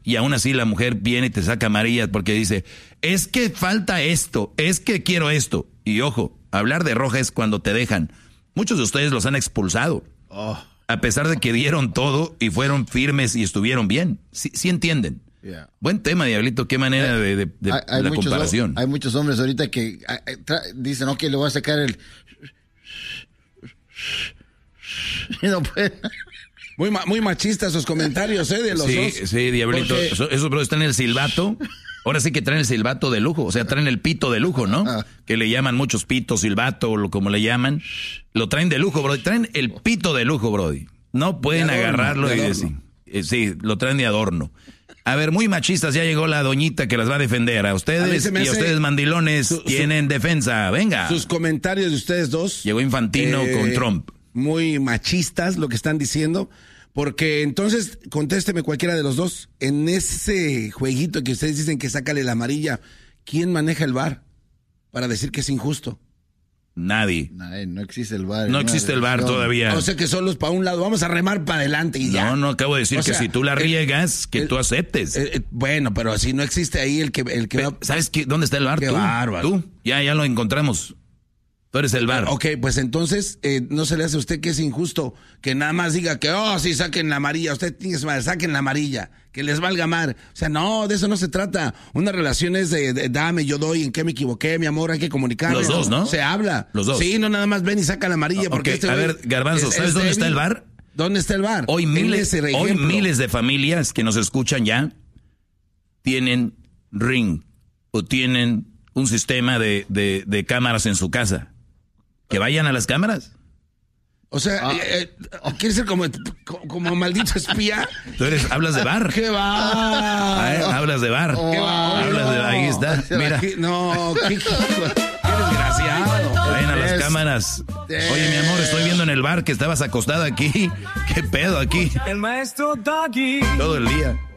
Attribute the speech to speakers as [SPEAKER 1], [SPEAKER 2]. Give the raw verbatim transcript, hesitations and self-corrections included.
[SPEAKER 1] y aún así la mujer viene y te saca amarillas porque dice, es que falta esto, es que quiero esto. Y ojo, hablar de roja es cuando te dejan. Muchos de ustedes los han expulsado. Oh. A pesar de que dieron todo y fueron firmes y estuvieron bien. Sí, sí entienden. Yeah. Buen tema, Diablito. Qué manera de, de, de, hay, hay de la
[SPEAKER 2] muchos,
[SPEAKER 1] comparación.
[SPEAKER 2] Hay muchos hombres ahorita que dicen, ok, le voy a sacar el... No puede.
[SPEAKER 3] Muy, muy machistas esos comentarios, ¿eh? De los
[SPEAKER 1] sí,
[SPEAKER 3] dos.
[SPEAKER 1] Sí, Diablito. Porque... Esos eso, bro, están en el silbato. Ahora sí que traen el silbato de lujo. O sea, traen el pito de lujo, ¿no? Ah. Que le llaman muchos pitos, silbato, o como le llaman. Lo traen de lujo, bro. Traen el pito de lujo, Brody. No pueden adorno, agarrarlo y decir. Eh, sí, lo traen de adorno. A ver, muy machistas, ya llegó la doñita que las va a defender. A ustedes a y a ustedes mandilones su, tienen su, defensa. Venga.
[SPEAKER 3] Sus comentarios de ustedes dos.
[SPEAKER 1] Llegó Infantino eh, con Trump.
[SPEAKER 3] Muy machistas lo que están diciendo. Porque entonces, contésteme cualquiera de los dos. En ese jueguito que ustedes dicen que sácale la amarilla, ¿quién maneja el V A R para decir que es injusto?
[SPEAKER 1] Nadie.
[SPEAKER 2] No existe el V A R.
[SPEAKER 1] No existe el V A R todavía.
[SPEAKER 3] O sea que solo es para un lado. Vamos a remar para adelante y ya.
[SPEAKER 1] No, no, acabo de decir
[SPEAKER 3] o
[SPEAKER 1] que
[SPEAKER 3] sea,
[SPEAKER 1] si tú la riegas,
[SPEAKER 3] el,
[SPEAKER 1] que
[SPEAKER 3] el,
[SPEAKER 1] tú aceptes.
[SPEAKER 3] El, el, bueno, pero si no existe ahí el que... El que
[SPEAKER 1] Pero, ¿sabes qué? ¿Dónde está el V A R?
[SPEAKER 3] Qué
[SPEAKER 1] tú.
[SPEAKER 3] bárbaro.
[SPEAKER 1] Tú. Ya, ya lo encontramos. Tú eres el V A R.
[SPEAKER 3] Ok, pues entonces, eh, ¿no se le hace a usted que es injusto que nada más diga que, oh, sí, saquen la amarilla, usted tiene que saquen la amarilla, que les valga mar? O sea, no, de eso no se trata. Una relación es de, de dame, yo doy, en qué me equivoqué, mi amor, hay que comunicar.
[SPEAKER 1] Los dos, ¿no?
[SPEAKER 3] Se habla.
[SPEAKER 1] Los dos.
[SPEAKER 3] Sí, no nada más ven y saca la amarilla.
[SPEAKER 1] Okay,
[SPEAKER 3] porque este
[SPEAKER 1] a ver, Garbanzo, ¿sabes dónde está el V A R?
[SPEAKER 3] ¿Dónde está el V A R?
[SPEAKER 1] Hoy miles, hoy miles de familias que nos escuchan ya tienen Ring o tienen un sistema de, de, de cámaras en su casa. Que vayan a las cámaras.
[SPEAKER 3] O sea, ah. eh, eh, ¿quieres ser como, como maldito espía?
[SPEAKER 1] Tú eres, hablas de V A R.
[SPEAKER 3] ¿Qué va?
[SPEAKER 1] ¿Eh? Hablas de V A R.
[SPEAKER 3] ¿Qué va?
[SPEAKER 1] Hablas
[SPEAKER 3] no.
[SPEAKER 1] de ahí está. Mira.
[SPEAKER 3] No, qué, qué, qué desgraciado.
[SPEAKER 1] Vayan a las cámaras. Oye, mi amor, estoy viendo en el bar que estabas acostada aquí. ¿Qué pedo aquí?
[SPEAKER 4] El maestro Doggy.
[SPEAKER 1] Todo el día.